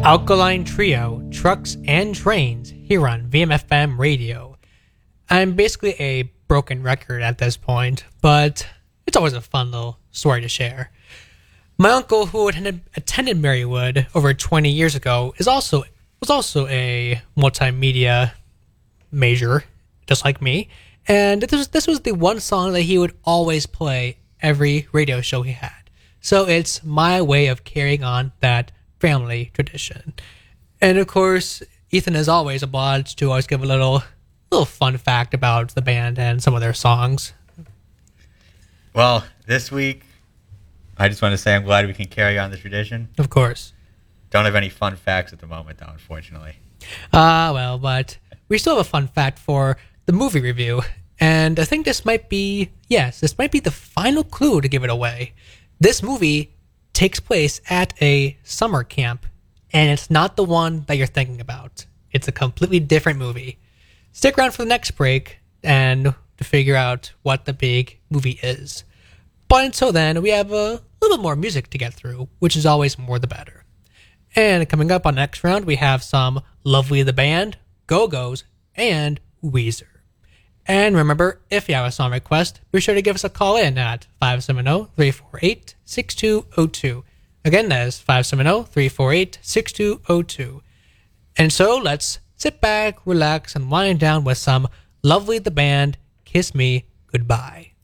Alkaline Trio, Trucks and Trains, here on VMFM Radio. I'm basically a broken record at this point, but it's always a fun little story to share. My uncle, who attended Marywood over 20 years ago, was also a multimedia major, just like me, and this was the one song that he would always play every radio show he had. So it's my way of carrying on that family tradition. And of course, Ethan is always obliged to always give a little fun fact about the band and some of their songs. Well, this week, I just want to say I'm glad we can carry on the tradition. Of course. Don't have any fun facts at the moment, though, unfortunately. Well, but we still have a fun fact for the movie review. And I think this might be the final clue to give it away. This movie takes place at a summer camp, and it's not the one that you're thinking about. It's a completely different movie. Stick around for the next break and to figure out what the big movie is. But until then, we have a little bit more music to get through, which is always more the better. And coming up on the next round, we have some Lovely the Band, Go-Go's, and Weezer. And remember, if you have a song request, be sure to give us a call in at 570-348-6202. Again, that is 570-348-6202. And so let's sit back, relax, and wind down with some Lovely the Band, Kiss Me Goodbye.